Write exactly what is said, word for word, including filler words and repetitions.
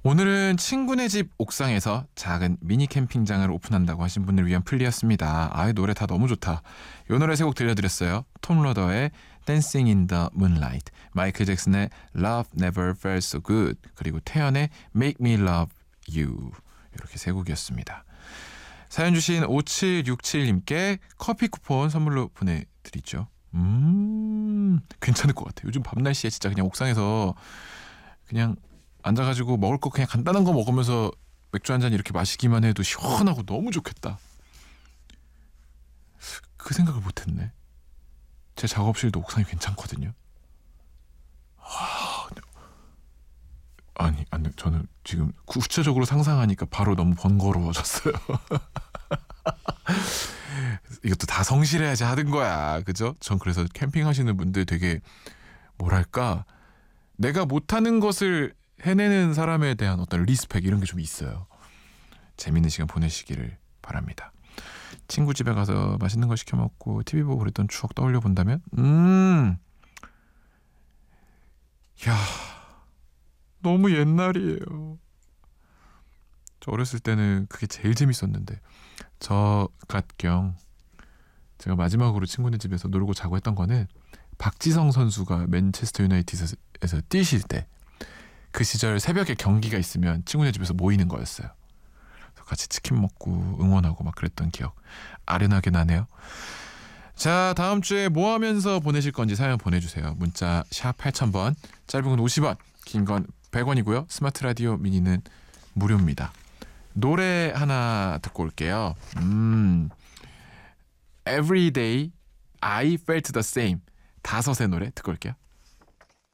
오늘은 친구네 집 옥상에서 작은 미니 캠핑장을 오픈한다고 하신 분을 위한 플리였습니다. 아이 노래 다 너무 좋다. 요 노래 세 곡 들려드렸어요. 톰 로더의 Dancing in the Moonlight, 마이클 잭슨의 Love Never Felt So Good, 그리고 태연의 Make Me Love You. 이렇게 세 곡이었습니다. 사연 주신 오칠육칠님께 커피 쿠폰 선물로 보내드리죠. 음 괜찮을 것 같아요. 요즘 밤 날씨에 진짜 그냥 옥상에서 그냥 앉아가지고 먹을 거 그냥 간단한 거 먹으면서 맥주 한 잔 이렇게 마시기만 해도 시원하고 너무 좋겠다. 그 생각을 못했네. 제 작업실도 옥상이 괜찮거든요. 하... 아니, 아니, 저는 지금 구체적으로 상상하니까 바로 너무 번거로워졌어요. 이것도 다 성실해야지 하는 거야, 그죠? 전 그래서 캠핑하시는 분들 되게 뭐랄까, 내가 못하는 것을 해내는 사람에 대한 어떤 리스펙 이런 게 좀 있어요. 재밌는 시간 보내시기를 바랍니다. 친구 집에 가서 맛있는 거 시켜 먹고 티비 보고 그랬던 추억 떠올려 본다면 음, 야, 너무 옛날이에요. 저 어렸을 때는 그게 제일 재밌었는데, 저 갓경 제가 마지막으로 친구네 집에서 놀고 자고 했던 거는 박지성 선수가 맨체스터 유나이티드에서 뛰실 때, 그 시절 새벽에 경기가 있으면 친구네 집에서 모이는 거였어요. 그래서 같이 치킨 먹고 응원하고 막 그랬던 기억 아련하게 나네요. 자, 다음 주에 뭐 하면서 보내실 건지 사연 보내주세요. 문자 샵 팔천 번, 짧은 건 오십 원, 긴 건 백 원이고요. 스마트 라디오 미니는 무료입니다. 노래 하나 듣고 올게요. 음, Every day I felt the same, 다섯의 노래 듣고 올게요.